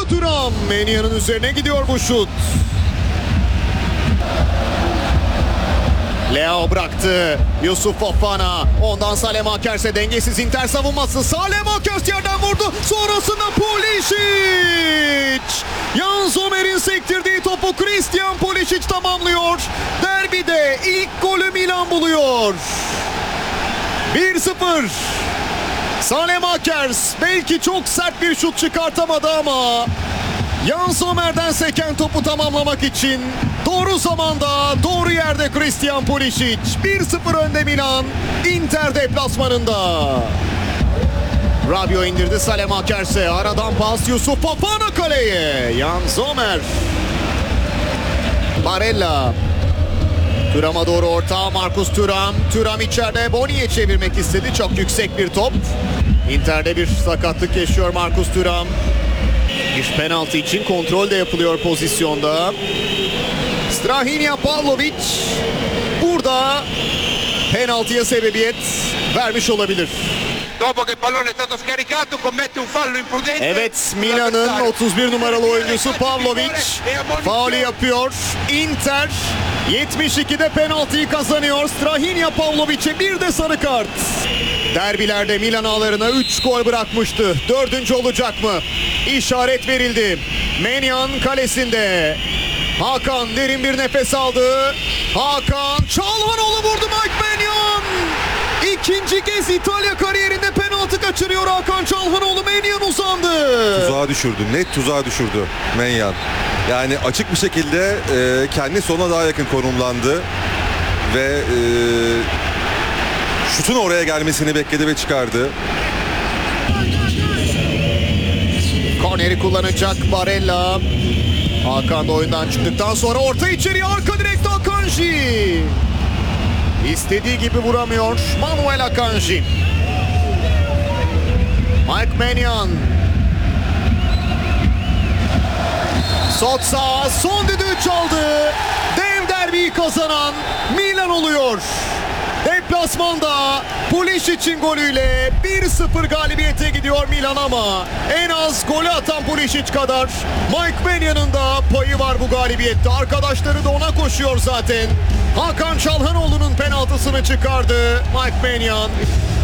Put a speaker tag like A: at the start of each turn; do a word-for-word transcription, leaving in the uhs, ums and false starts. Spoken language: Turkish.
A: Thuram. Maignan üzerine gidiyor bu şut. Leo bıraktı. Yusuf Fofana. Ondan Salem Akers'e dengesiz Inter savunması. Salem Akers yerden vurdu. Sonrasında Pulisic. Jan Sommer'in sektirdiği topu Christian Pulisic tamamlıyor. Derbide ilk golü Milan buluyor. bir sıfır. Salem Akers belki çok sert bir şut çıkartamadı ama Jan Sommer'den seken topu tamamlamak için doğru zamanda, doğru yerde Christian Pulisic. bir sıfır önde Milan, Inter deplasmanında. Rabiot indirdi Salem Akers'e. Aradan pas Yusuf Fofana kaleye. Jan Sommer. Barella. Thuram'a doğru orta. Marcus Thuram. Thuram içeride. Boni'ye çevirmek istedi. Çok yüksek bir top. Inter'de bir sakatlık yaşıyor Marcus Thuram. Bir penaltı için kontrol de yapılıyor pozisyonda. Strahinja Pavlovic burada penaltıya sebebiyet vermiş olabilir. Evet, Milan'ın otuz bir numaralı oyuncusu Pavlovic faulü yapıyor. Inter yetmiş ikide penaltıyı kazanıyor. Strahinja Pavlovic'e bir de sarı kart. Derbilerde Milan ağlarına üç gol bırakmıştı. Dördüncü olacak mı? İşaret verildi. Maignan kalesinde. Hakan derin bir nefes aldı. Hakan Çalhanoğlu vurdu. Mike Maignan. İkinci kez İtalya kariyerinde penaltı kaçırıyor Hakan Çalhanoğlu. Maignan uzandı.
B: Tuzağa düşürdü. Net tuzağa düşürdü Maignan. Yani açık bir şekilde e, kendi sonuna daha yakın konumlandı. Ve e, şutun oraya gelmesini bekledi ve çıkardı.
A: Korneri kullanacak Barella. Hakan da oyundan çıktıktan sonra orta içeriye, arka direkte Akanji. İstediği gibi vuramıyor Manuel Akanji. Mike Maignan. Sotsa son düdüğü çaldı. Dev derbiyi kazanan Milan oluyor. Deplasmanda Pulisic'in golüyle bir sıfır galibiyete gidiyor Milan ama en az golü atan Pulisic kadar Mike Maignan'ın da payı var bu galibiyette. Arkadaşları da ona koşuyor zaten. Hakan Çalhanoğlu'nun penaltısını çıkardı Mike Maignan.